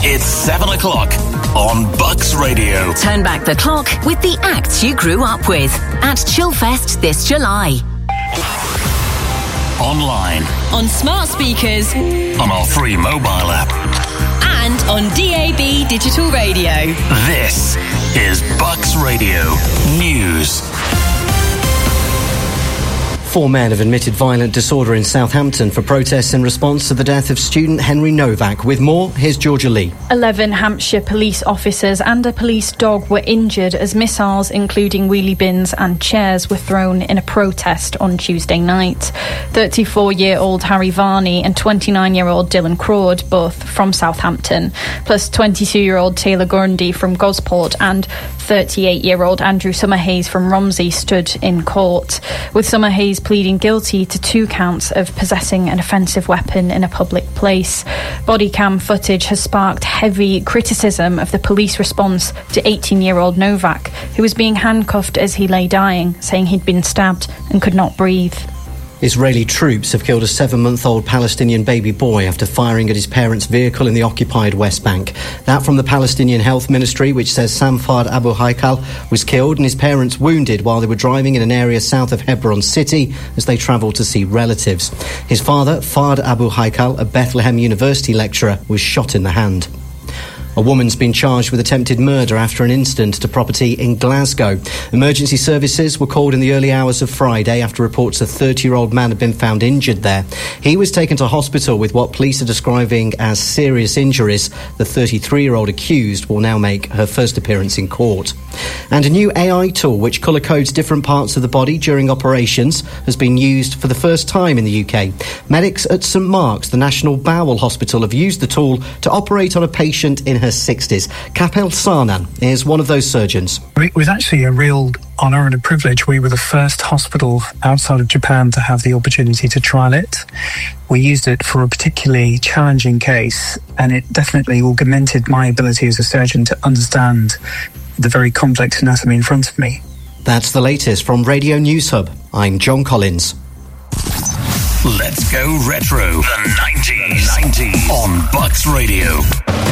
It's 7 o'clock on Bucks Radio. Turn back the clock with the acts you grew up with at Chillfest this July. Online. On smart speakers. On our free mobile app. And on DAB Digital Radio. This is Bucks Radio News. 4 men have admitted violent disorder in Southampton for protests in response to the death of student Henry Novak. With more, here's Georgia Lee. 11 Hampshire police officers and a police dog were injured as missiles, including wheelie bins and chairs, were thrown in a protest on Tuesday night. 34-year-old Harry Varney and 29-year-old Dylan Crawd, both from Southampton, plus 22-year-old Taylor Grundy from Gosport and 38-year-old Andrew Summerhays from Romsey stood in court, with Summerhays pleading guilty to 2 counts of possessing an offensive weapon in a public place. Body cam footage has sparked heavy criticism of the police response to 18-year-old Novak, who was being handcuffed as he lay dying, saying he'd been stabbed and could not breathe. Israeli troops have killed a 7-month-old Palestinian baby boy after firing at his parents' vehicle in the occupied West Bank. That from the Palestinian Health Ministry, which says Samfard Abu Haikal was killed and his parents wounded while they were driving in an area south of Hebron City as they travelled to see relatives. His father, Fard Abu Haikal, a Bethlehem University lecturer, was shot in the hand. A woman's been charged with attempted murder after an incident at a property in Glasgow. Emergency services were called in the early hours of Friday after reports a 30-year-old man had been found injured there. He was taken to hospital with what police are describing as serious injuries. The 33-year-old accused will now make her first appearance in court. And a new AI tool which colour codes different parts of the body during operations has been used for the first time in the UK. Medics at St Mark's, the National Bowel Hospital, have used the tool to operate on a patient in her 60s. Kapil Sarnan is one of those surgeons. It was actually a real honour and a privilege. We were the first hospital outside of Japan to have the opportunity to trial it. We used it for a particularly challenging case, and it definitely augmented my ability as a surgeon to understand the very complex anatomy in front of me. That's the latest from Radio News Hub. I'm John Collins. Let's go retro. The 90s on Bucks Radio.